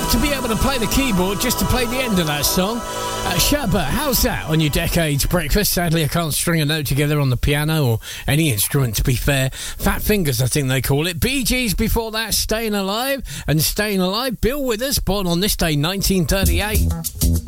to be able to play the keyboard just to play the end of that song. Shabba, how's that on your Decades breakfast? Sadly, I can't string a note together on the piano or any instrument, to be fair. Fat fingers, I think they call it. Bee Gees before that, Staying Alive. And Staying Alive, Bill Withers, born on this day, 1938.